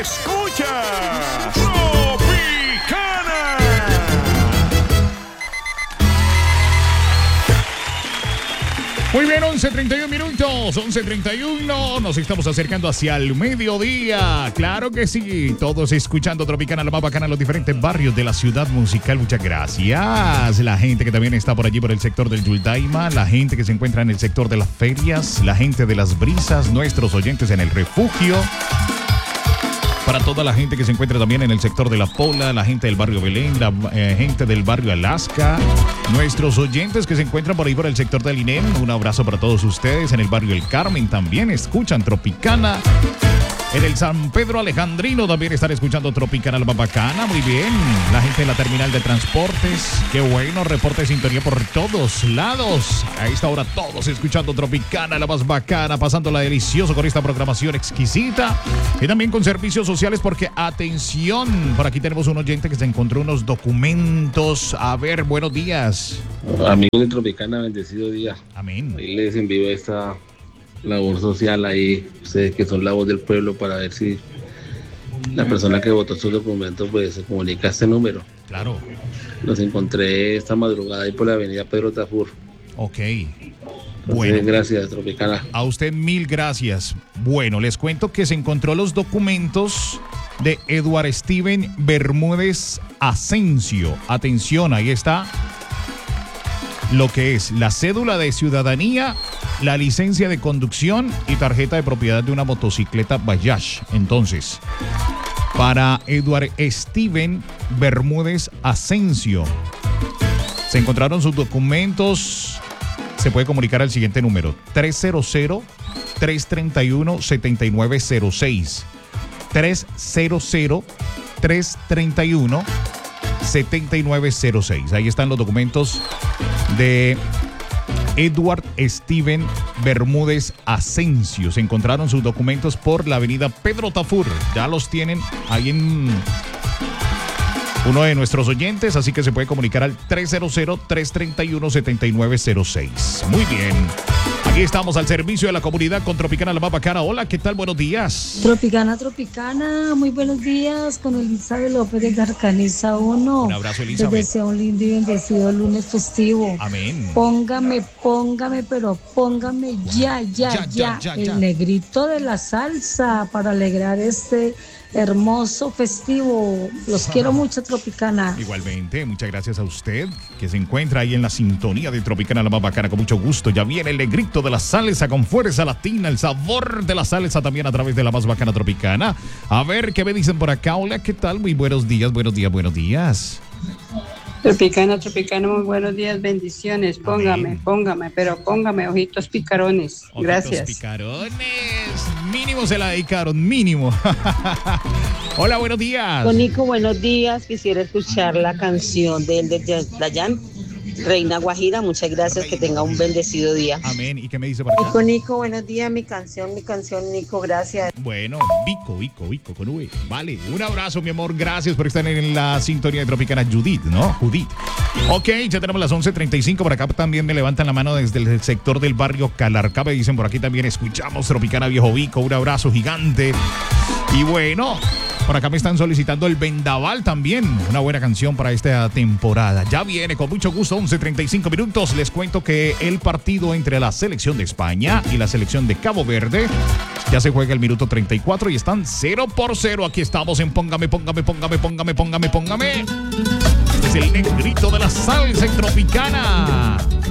escucha Tropicana. Muy bien, 11:31 minutos, 11:31, nos estamos acercando hacia el mediodía. Claro que sí, todos escuchando Tropicana, la más bacana en los diferentes barrios de la ciudad musical. Muchas gracias. La gente que también está por allí, por el sector del Yuldaima, la gente que se encuentra en el sector de las ferias, la gente de las brisas, nuestros oyentes en el refugio. Para toda la gente que se encuentra también en el sector de La Pola, la gente del barrio Belén, la gente del barrio Alaska, nuestros oyentes que se encuentran por ahí por el sector del INEM, un abrazo para todos ustedes. En el barrio El Carmen también escuchan Tropicana. En el San Pedro Alejandrino también están escuchando Tropicana, la más bacana. Muy bien. La gente de la terminal de transportes. Qué bueno. Reporte de sintonía por todos lados. A esta hora todos escuchando Tropicana, la más bacana. Pasándola delicioso con esta programación exquisita. Y también con servicios sociales porque, atención, por aquí tenemos un oyente que se encontró unos documentos. A ver, buenos días. Amigos de Tropicana, bendecido día. Amén. Ahí les envío esta labor social ahí, ustedes que son la voz del pueblo, para ver si la persona que votó sus documentos pues se comunica a este número. Claro. Los encontré esta madrugada ahí por la avenida Pedro Tafur. Ok. Entonces, Bueno. gracias, Tropicana. A usted mil gracias. Bueno, les cuento que se encontró los documentos de Edward Steven Bermúdez Asensio. Atención, ahí está lo que es la cédula de ciudadanía, la licencia de conducción y tarjeta de propiedad de una motocicleta Bayash. Entonces, para Edward Steven Bermúdez Asensio, se encontraron sus documentos. Se puede comunicar al siguiente número: 300-331-7906. 300-331-7906. Ahí están los documentos de Edward Steven Bermúdez Asensio. Se encontraron sus documentos por la avenida Pedro Tafur. Ya los tienen ahí en uno de nuestros oyentes, así que se puede comunicar al 300-331-7906. Muy bien. Aquí estamos al servicio de la comunidad con Tropicana, la más bacana. Hola, ¿qué tal? Buenos días. Tropicana, muy buenos días con Elizabeth López de Garcaniza 1. Un abrazo, Elizabeth. Les deseo un lindo y bendecido lunes festivo. Amén. Póngame, pero póngame ya. El negrito de la salsa para alegrar este hermoso festivo. Los quiero mucho, Tropicana. Igualmente, muchas gracias a usted que se encuentra ahí en la sintonía de Tropicana, la más bacana, con mucho gusto. Ya viene el negrito de la salsa con fuerza latina, el sabor de la salsa también a través de la más bacana Tropicana. A ver, ¿qué me dicen por acá? Hola, ¿qué tal? Muy buenos días. Tropicana, muy buenos días, bendiciones. Póngame, pero póngame ojitos picarones. Gracias. Ojitos picarones. Mínimo se la dedicaron, mínimo. Hola, buenos días. Con Nico, buenos días. Quisiera escuchar la canción de Dayan, Reina Guajira. Muchas gracias, que tenga un bendecido día. Amén. ¿Y qué me dice por acá? Nico, buenos días. Mi canción, Nico, gracias. Bueno, Vico, con V. Vale, un abrazo, mi amor. Gracias por estar en la sintonía de Tropicana. Judith. Ok, ya tenemos las 11:35. Por acá también me levantan la mano desde el sector del barrio Calarcá. Me dicen por aquí también, escuchamos Tropicana, viejo Vico. Un abrazo gigante. Y bueno, por acá me están solicitando el Vendaval también. Una buena canción para esta temporada. Ya viene con mucho gusto, 11:35 minutos. Les cuento que el partido entre la selección de España y la selección de Cabo Verde ya se juega el minuto 34 y están 0-0. Aquí estamos en Póngame. Este es el negrito de la salsa en Tropicana.